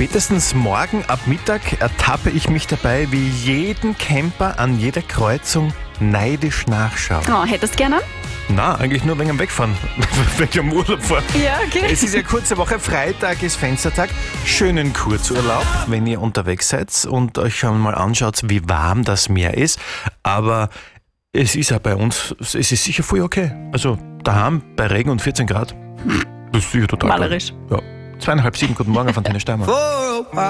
Spätestens morgen ab Mittag ertappe ich mich dabei, wie jeden Camper an jeder Kreuzung neidisch nachschaue. Oh, hättest gerne? Na, eigentlich nur wegen dem Wegfahren, wenn ich am Urlaub fahre. Ja, okay. Es ist ja kurze Woche, Freitag ist Fenstertag. Schönen Kurzurlaub, wenn ihr unterwegs seid und euch schon mal anschaut, wie warm das Meer ist. Aber es ist ja bei uns, es ist sicher voll okay. Also daheim bei Regen und 14 Grad, das ist sicher total Malerisch. Gut. Ja. 6:30, guten Morgen auf Antenne Steiermark.